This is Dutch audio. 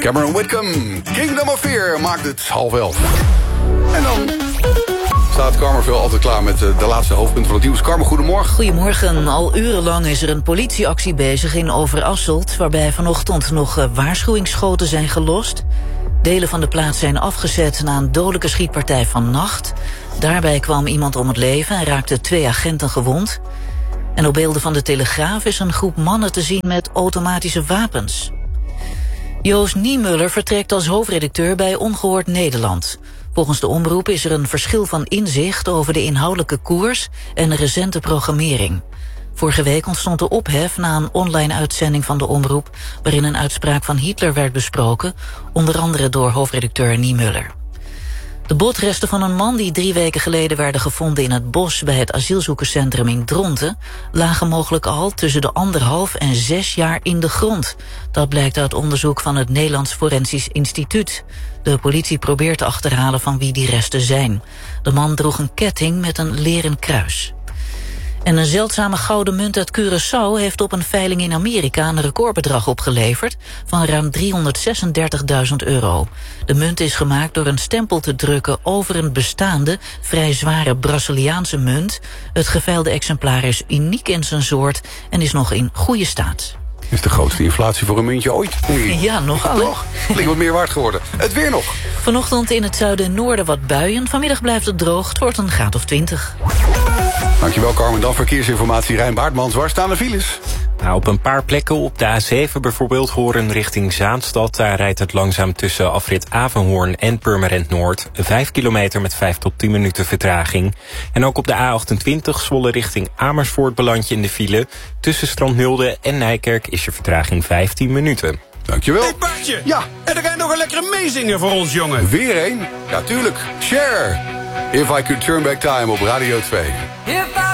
Cameron Whitcomb, Kingdom of Fear, maakt het 10:30. En dan staat Carmen veel altijd klaar met de laatste hoofdpunten van het nieuws. Carmen, goedemorgen. Goedemorgen. Al urenlang is er een politieactie bezig in Overasselt, waarbij vanochtend nog waarschuwingsschoten zijn gelost. Delen van de plaats zijn afgezet na een dodelijke schietpartij vannacht. Daarbij kwam iemand om het leven en raakten 2 agenten gewond. En op beelden van de Telegraaf is een groep mannen te zien met automatische wapens. Joost Niemuller vertrekt als hoofdredacteur bij Ongehoord Nederland. Volgens de omroep is er een verschil van inzicht over de inhoudelijke koers en de recente programmering. Vorige week ontstond de ophef na een online uitzending van de omroep, waarin een uitspraak van Hitler werd besproken, onder andere door hoofdredacteur Niemuller. De botresten van een man die 3 weken geleden werden gevonden in het bos bij het asielzoekerscentrum in Dronten lagen mogelijk al tussen de 1,5 en 6 jaar in de grond. Dat blijkt uit onderzoek van het Nederlands Forensisch Instituut. De politie probeert te achterhalen van wie die resten zijn. De man droeg een ketting met een leren kruis. En een zeldzame gouden munt uit Curaçao heeft op een veiling in Amerika een recordbedrag opgeleverd van ruim €336.000. De munt is gemaakt door een stempel te drukken over een bestaande, vrij zware Braziliaanse munt. Het geveilde exemplaar is uniek in zijn soort en is nog in goede staat. Is de grootste inflatie voor een muntje ooit. Ja, nogal. Toch? Klinkt wat meer waard geworden. Het weer nog. Vanochtend in het zuiden en noorden wat buien. Vanmiddag blijft het droog. Het wordt een graad of 20. Dankjewel, Carmen. Dan verkeersinformatie. Rijn Baartmans, waar staan de files? Nou, op een paar plekken op de A7 bijvoorbeeld Hoorn richting Zaanstad. Daar rijdt het langzaam tussen afrit Avenhoorn en Purmerend Noord. 5 kilometer met 5 tot 10 minuten vertraging. En ook op de A28 Zwolle richting Amersfoort beland je in de file. Tussen Strandnulde en Nijkerk is je vertraging 15 minuten. Dankjewel. Hey Bartje! Ja. En er gaat nog een lekkere meezingen voor ons, jongen. Weer één? Ja, tuurlijk. Cher. If I Could Turn Back Time op Radio 2. If I